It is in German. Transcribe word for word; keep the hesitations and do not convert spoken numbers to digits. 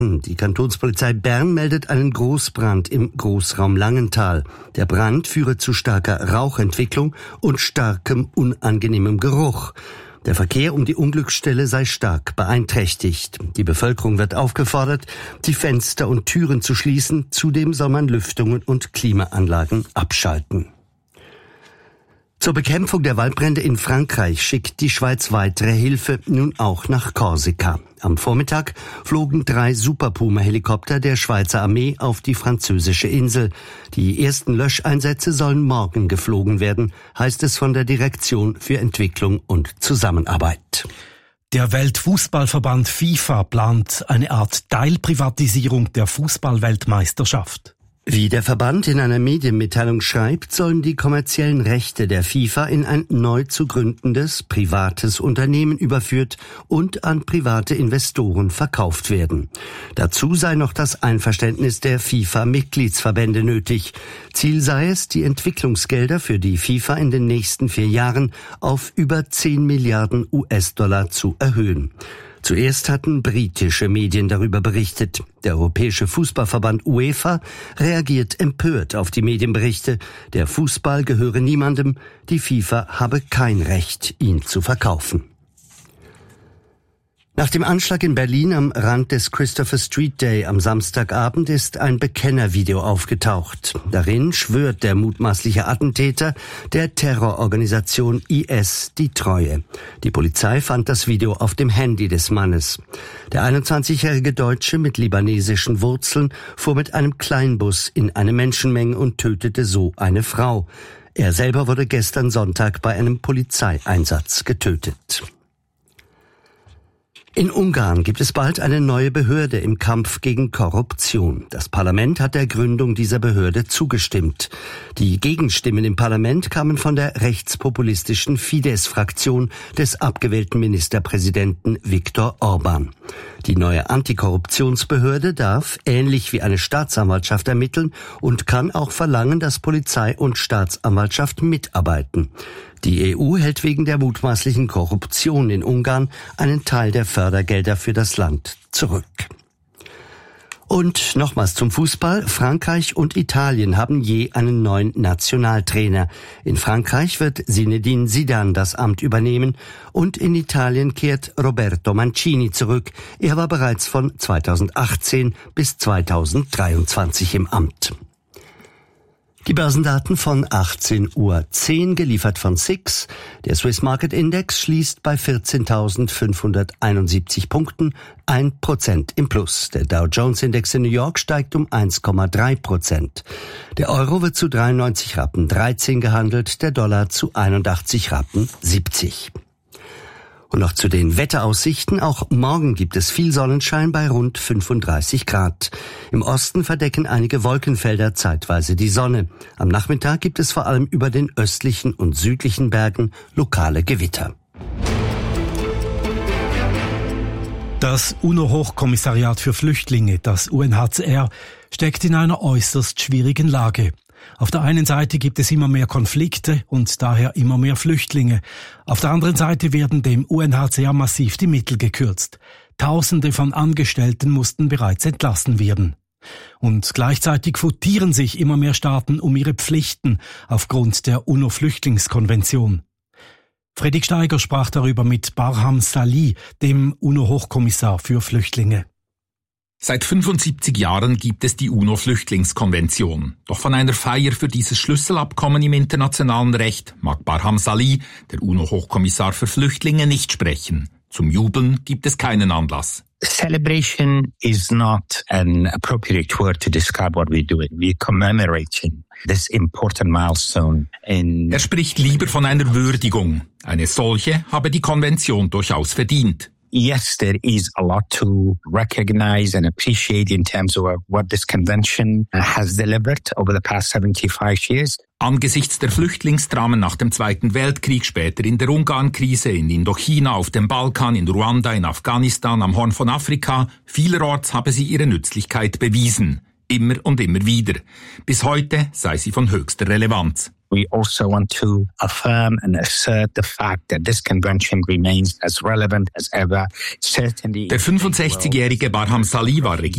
Die Kantonspolizei Bern meldet einen Großbrand im Großraum Langenthal. Der Brand führe zu starker Rauchentwicklung und starkem, unangenehmem Geruch. Der Verkehr um die Unglücksstelle sei stark beeinträchtigt. Die Bevölkerung wird aufgefordert, die Fenster und Türen zu schließen. Zudem soll man Lüftungen und Klimaanlagen abschalten. Zur Bekämpfung der Waldbrände in Frankreich schickt die Schweiz weitere Hilfe, nun auch nach Korsika. Am Vormittag flogen drei Super Puma-Helikopter der Schweizer Armee auf die französische Insel. Die ersten Löscheinsätze sollen morgen geflogen werden, heißt es von der Direktion für Entwicklung und Zusammenarbeit. Der Weltfußballverband FIFA plant eine Art Teilprivatisierung der Fußballweltmeisterschaft. Wie der Verband in einer Medienmitteilung schreibt, sollen die kommerziellen Rechte der FIFA in ein neu zu gründendes privates Unternehmen überführt und an private Investoren verkauft werden. Dazu sei noch das Einverständnis der FIFA-Mitgliedsverbände nötig. Ziel sei es, die Entwicklungsgelder für die FIFA in den nächsten vier Jahren auf über zehn Milliarden U S-Dollar zu erhöhen. Zuerst hatten britische Medien darüber berichtet. Der Europäische Fußballverband UEFA reagiert empört auf die Medienberichte. Der Fußball gehöre niemandem, die FIFA habe kein Recht, ihn zu verkaufen. Nach dem Anschlag in Berlin am Rand des Christopher Street Day am Samstagabend ist ein Bekennervideo aufgetaucht. Darin schwört der mutmaßliche Attentäter der Terrororganisation I S die Treue. Die Polizei fand das Video auf dem Handy des Mannes. Der einundzwanzigjährige Deutsche mit libanesischen Wurzeln fuhr mit einem Kleinbus in eine Menschenmenge und tötete so eine Frau. Er selber wurde gestern Sonntag bei einem Polizeieinsatz getötet. In Ungarn gibt es bald eine neue Behörde im Kampf gegen Korruption. Das Parlament hat der Gründung dieser Behörde zugestimmt. Die Gegenstimmen im Parlament kamen von der rechtspopulistischen Fidesz-Fraktion des abgewählten Ministerpräsidenten Viktor Orbán. Die neue Antikorruptionsbehörde darf, ähnlich wie eine Staatsanwaltschaft, ermitteln und kann auch verlangen, dass Polizei und Staatsanwaltschaft mitarbeiten. Die E U hält wegen der mutmaßlichen Korruption in Ungarn einen Teil der Fördergelder für das Land zurück. Und nochmals zum Fußball. Frankreich und Italien haben je einen neuen Nationaltrainer. In Frankreich wird Zinedine Zidane das Amt übernehmen und in Italien kehrt Roberto Mancini zurück. Er war bereits von zweitausendachtzehn bis zweitausenddreiundzwanzig im Amt. Die Börsendaten von achtzehn Uhr zehn, geliefert von S I X. Der Swiss Market Index schließt bei vierzehntausendfünfhunderteinundsiebzig Punkten, ein Prozent im Plus. Der Dow Jones Index in New York steigt um eins Komma drei Prozent. Der Euro wird zu dreiundneunzig Rappen dreizehn gehandelt, der Dollar zu einundachtzig Rappen siebzig. Und noch zu den Wetteraussichten. Auch morgen gibt es viel Sonnenschein bei rund fünfunddreißig Grad. Im Osten verdecken einige Wolkenfelder zeitweise die Sonne. Am Nachmittag gibt es vor allem über den östlichen und südlichen Bergen lokale Gewitter. Das UNO-Hochkommissariat für Flüchtlinge, das U N H C R, steckt in einer äußerst schwierigen Lage. Auf der einen Seite gibt es immer mehr Konflikte und daher immer mehr Flüchtlinge. Auf der anderen Seite werden dem U N H C R massiv die Mittel gekürzt. Tausende von Angestellten mussten bereits entlassen werden. Und gleichzeitig futieren sich immer mehr Staaten um ihre Pflichten aufgrund der UNO-Flüchtlingskonvention. Fredrik Steiger sprach darüber mit Barham Salih, dem UNO-Hochkommissar für Flüchtlinge. Seit fünfundsiebzig Jahren gibt es die UNO-Flüchtlingskonvention. Doch von einer Feier für dieses Schlüsselabkommen im internationalen Recht mag Barham Salih, der UNO-Hochkommissar für Flüchtlinge, nicht sprechen. Zum Jubeln gibt es keinen Anlass. Celebration is not an appropriate word to describe what we're doing. We're commemorating this important milestone. In er spricht lieber von einer Würdigung. Eine solche habe die Konvention durchaus verdient. Yes, there is a lot to recognize and appreciate in terms of what this convention has delivered over the past seventy-five years. Angesichts der Flüchtlingsdramen nach dem Zweiten Weltkrieg, später in der Ungarn-Krise, in Indochina, auf dem Balkan, in Ruanda, in Afghanistan, am Horn von Afrika, vielerorts habe sie ihre Nützlichkeit bewiesen. Immer und immer wieder. Bis heute sei sie von höchster Relevanz. We also want to affirm and assert the fact that this convention remains as relevant as ever. Certainly. Der fünfundsechzigjährige Barham Salih war